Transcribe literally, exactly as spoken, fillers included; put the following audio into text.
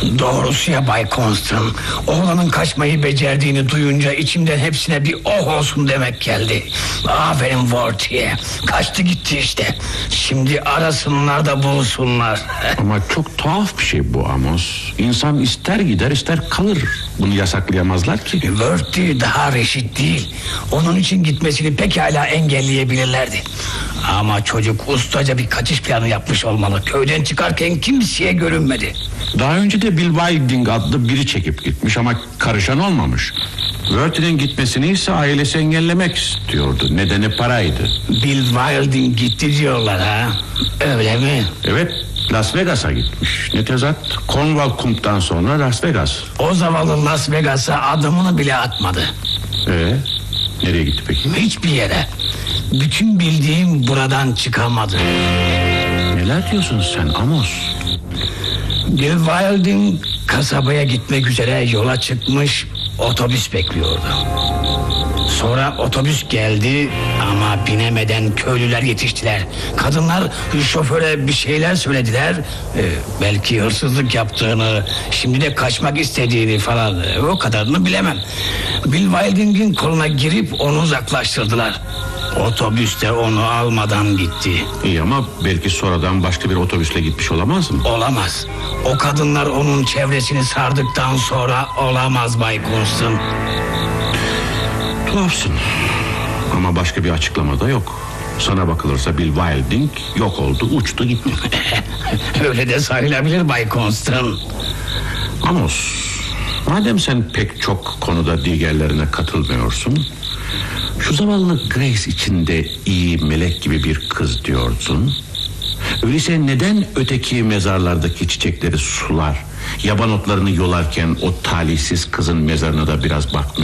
Doğrusu ya Bay Constant, oğlanın kaçmayı becerdiğini duyunca içimden hepsine bir oh olsun demek geldi. Aferin Vorti'ye, kaçtı gitti işte. Şimdi arasınlar da bulsunlar. Ama çok tuhaf bir şey bu Amos. İnsan ister gider ister kalır. Bunu yasaklayamazlar ki. Vorti daha reşit değil. Onun için gitmesini pekala engelleyebilirlerdi. Ama çocuk ustaca bir kaçış planı yapmış olmalı. Köyden çıkarken kimseye görünmedi. Daha önce de Bill Wilding adlı biri çekip gitmiş ama karışan olmamış. Werther'in gitmesini ise ailesi engellemek istiyordu. Nedeni paraydı. Bill Wilding gitti diyorlar ha? Öyle mi? Evet, Las Vegas'a gitmiş. Ne tezat? Cornwall Kump'tan sonra Las Vegas. O zavallı Las Vegas'a adımını bile atmadı. Ee, nereye gitti peki? Hiçbir yere. Bütün bildiğim buradan çıkamadı. Neler diyorsun sen Amos? Bill Wilding kasabaya gitmek üzere yola çıkmış, otobüs bekliyordu. Sonra otobüs geldi ama binemeden köylüler yetiştiler. Kadınlar şoföre bir şeyler söylediler. Ee, belki hırsızlık yaptığını, şimdi de kaçmak istediğini falan, ee, o kadarını bilemem. Bill Wilding'in koluna girip onu uzaklaştırdılar. Otobüs de onu almadan gitti. İyi ama belki sonradan başka bir otobüsle gitmiş olamaz mı? Olamaz. O kadınlar onun çevresini sardıktan sonra olamaz Bay Constant. Tuhafsın. Ama başka bir açıklama da yok. Sana bakılırsa Bill Wilding yok oldu, uçtu gitti. Öyle de sayılabilir Bay Constant. Amos, madem sen pek çok konuda diğerlerine katılmıyorsun, şu zavallı Grace içinde iyi, melek gibi bir kız diyorsun. Öyleyse neden öteki mezarlardaki çiçekleri sular, yaban otlarını yolarken o talihsiz kızın mezarına da biraz bakmıyor?